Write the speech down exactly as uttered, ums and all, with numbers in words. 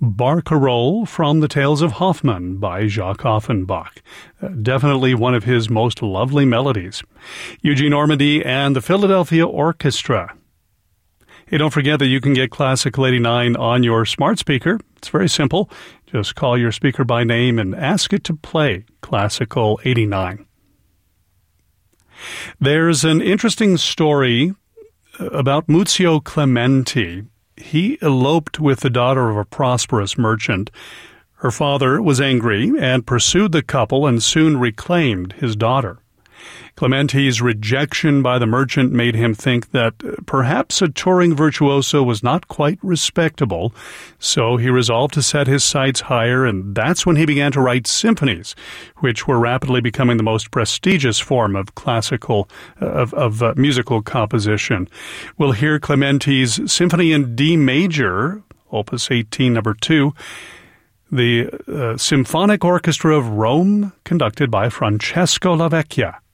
Barcarolle from the Tales of Hoffmann by Jacques Offenbach. Uh, definitely one of his most lovely melodies. Eugene Ormandy and the Philadelphia Orchestra. Hey, don't forget that you can get Classical eighty-nine on your smart speaker. It's very simple. Just call your speaker by name and ask it to play Classical eighty-nine. There's an interesting story about Muzio Clementi. He eloped with the daughter of a prosperous merchant. Her father was angry and pursued the couple and soon reclaimed his daughter. Clementi's rejection by the merchant made him think that perhaps a touring virtuoso was not quite respectable, so he resolved to set his sights higher, and that's when he began to write symphonies, which were rapidly becoming the most prestigious form of classical, of, of uh, musical composition. We'll hear Clementi's Symphony in D Major, Opus eighteen, number two, the uh, Symphonic Orchestra of Rome, conducted by Francesco Lavecchia.